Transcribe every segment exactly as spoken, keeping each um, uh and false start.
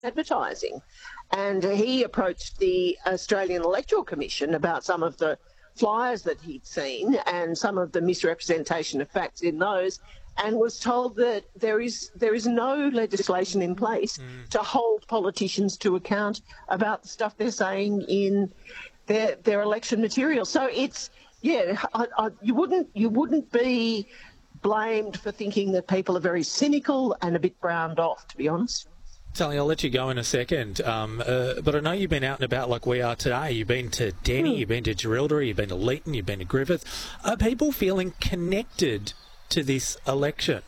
advertising. And he approached the Australian Electoral Commission about some of the flyers that he'd seen and some of the misrepresentation of facts in those, and was told that there is there is no legislation in place mm. to hold politicians to account about the stuff they're saying in their their election material. So it's yeah, I, I, you wouldn't you wouldn't be blamed for thinking that people are very cynical and a bit browned off, to be honest. Sally, I'll let you go in a second, um, uh, but I know you've been out and about like we are today. You've been to Denny, mm. you've been to Gerilda, you've been to Leeton, you've been to Griffith. Are people feeling connected to this election?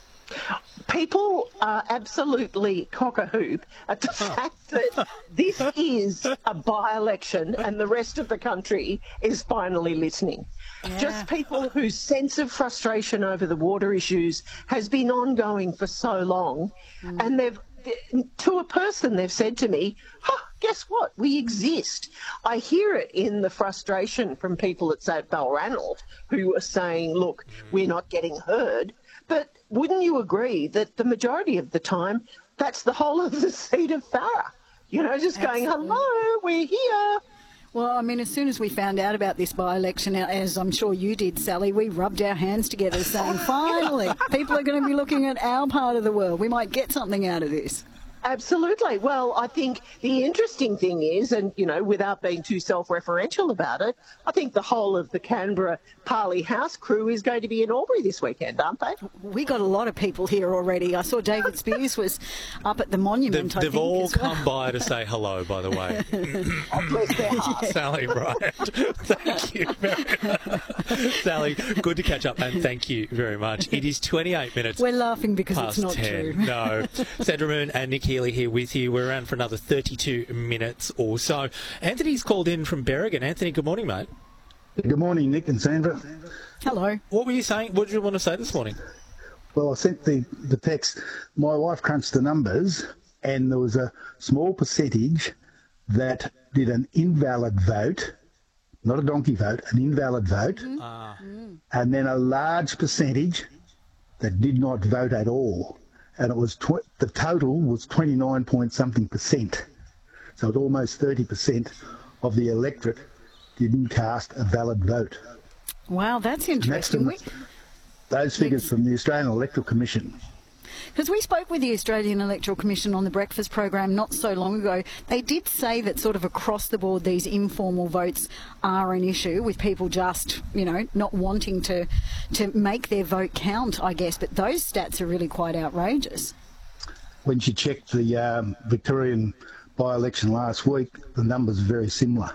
People are absolutely cock-a-hoop at the oh. fact that this is a by-election and the rest of the country is finally listening. Yeah. Just people whose sense of frustration over the water issues has been ongoing for so long, mm. and they've to a person, they've said to me, huh, guess what? We exist. I hear it in the frustration from people at, say, Balranald, who are saying, look, we're not getting heard. But wouldn't you agree that the majority of the time, that's the whole of the seat of Farrer? You know, just Absolutely. going, hello, we're here. Well, I mean, as soon as we found out about this by-election, as I'm sure you did, Sally, we rubbed our hands together saying, finally, people are going to be looking at our part of the world. We might get something out of this. Absolutely. Well, I think the interesting thing is, and, you know, without being too self-referential about it, I think the whole of the Canberra Parley House crew is going to be in Albury this weekend, aren't they? We got a lot of people here already. I saw David Spears was up at the monument, they've, I they've think. They've all well. come by to say hello, by the way. Oh, bless their hearts. Sally Bryant, thank you very much. Sally, good to catch up, and thank you very much. It is twenty-eight minutes We're laughing because past it's not ten. true. No. Sandra Moon and Nick Healy here with you. We're around for another thirty-two minutes or so. Anthony's called in from Berrigan. Anthony, good morning, mate. Good morning, Nick and Sandra. Hello. What were you saying? What did you want to say this morning? Well, I sent the, the text. My wife crunched the numbers, and there was a small percentage that did an invalid vote, not a donkey vote, an invalid vote, Mm-hmm. Ah. and then a large percentage that did not vote at all. And it was tw- the total was twenty-nine point something percent. So it's almost thirty percent of the electorate didn't cast a valid vote. Wow, that's interesting. That's from, those figures from the Australian Electoral Commission. Because we spoke with the Australian Electoral Commission on the breakfast program not so long ago. They did say that sort of across the board these informal votes are an issue, with people just, you know, not wanting to, to make their vote count, I guess. But those stats are really quite outrageous. When she checked the um, Victorian by-election last week, the numbers are very similar.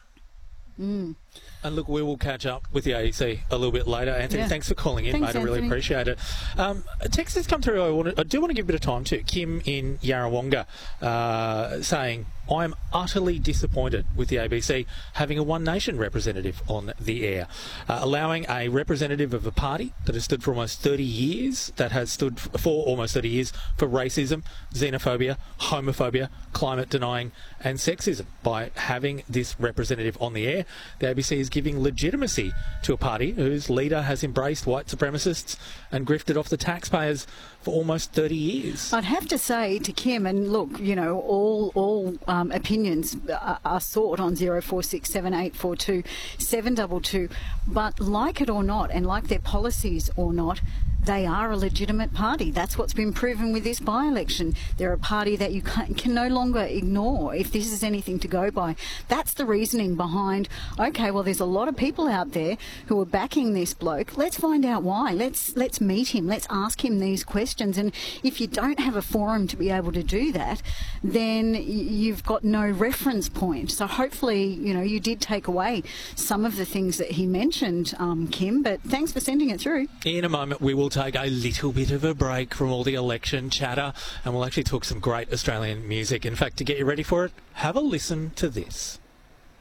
Mm. And look, we will catch up with the A E C a little bit later. Anthony, yeah. thanks for calling in, thanks, mate. I really Anthony. appreciate it. Um, a text has come through. I, want to, I do want to give a bit of time to Kim in Yarrawonga, uh, saying, I'm utterly disappointed with the A B C having a One Nation representative on the air, uh, allowing a representative of a party that has stood for almost thirty years, that has stood for almost thirty years for racism, xenophobia, homophobia, climate denying and sexism. By having this representative on the air, the A B C is giving legitimacy to a party whose leader has embraced white supremacists and grifted off the taxpayers for almost thirty years. I'd have to say to Kim, and look, you know, all all um, opinions are, are sought on zero four six seven eight four two seven two two, but like it or not, and like their policies or not, they are a legitimate party. That's what's been proven with this by-election. They're a party that you can, can no longer ignore if this is anything to go by. That's the reasoning behind, okay, well, there's a lot of people out there who are backing this bloke. Let's find out why. Let's let's meet him. Let's ask him these questions. And if you don't have a forum to be able to do that, then you've got no reference point. So hopefully, you know, you did take away some of the things that he mentioned, um, Kim, but thanks for sending it through. In a moment, we will take a little bit of a break from all the election chatter, and we'll actually talk some great Australian music. In fact, to get you ready for it, have a listen to this.